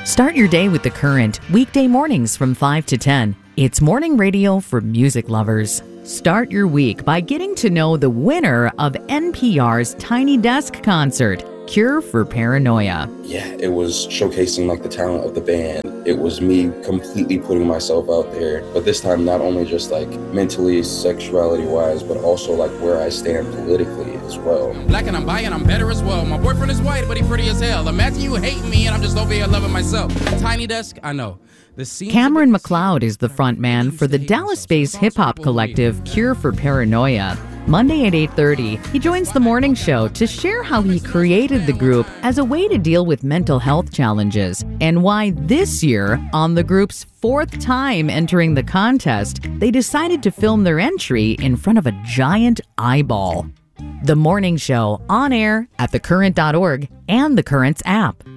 Start your day with The Current, weekday mornings from 5 to 10. It's morning radio for music lovers. Start your week by getting to know the winner of NPR's Tiny Desk concert, Cure for Paranoia. Yeah, it was showcasing like the talent of the band. It was me completely putting myself out there, but this time not only just like mentally, sexuality-wise, but also like where I stand politically as well. I'm black and I'm bi and I'm better as well. My boyfriend is white, but he pretty as hell. Imagine you hating me and I'm just over here loving myself. Tiny Desk, I know. Cameron McLeod is the frontman for the Dallas-based hip-hop collective Cure for Paranoia. Monday at 8:30, he joins the morning show to share how he created the group as a way to deal with mental health challenges and why this year, on the group's fourth time entering the contest, they decided to film their entry in front of a giant eyeball. The morning show on air at thecurrent.org and The Current's app.